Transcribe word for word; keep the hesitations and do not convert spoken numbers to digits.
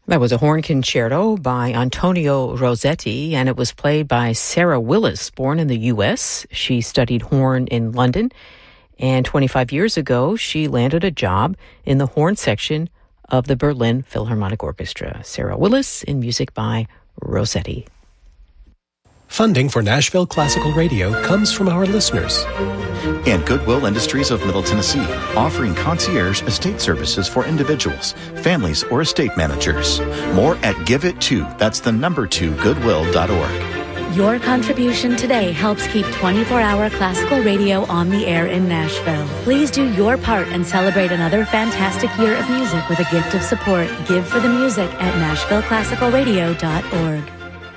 That was a horn concerto by Antonio Rossetti, and it was played by Sarah Willis, born in the U S. She studied horn in London, and twenty-five years ago, she landed a job in the horn section of the Berlin Philharmonic Orchestra. Sarah Willis in music by Rossetti. Funding for Nashville Classical Radio comes from our listeners. And Goodwill Industries of Middle Tennessee, offering concierge estate services for individuals, families, or estate managers. More at Give It To, that's the number two, goodwill dot org. Your contribution today helps keep twenty-four hour classical radio on the air in Nashville. Please do your part and celebrate another fantastic year of music with a gift of support. Give for the music at nashville classical radio dot org.